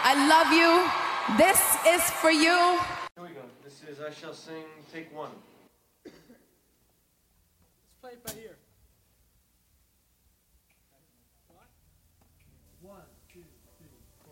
I love you. This is for you. Here we go. This is I Shall Sing, take one. Let's play it by ear. What? 1, 2.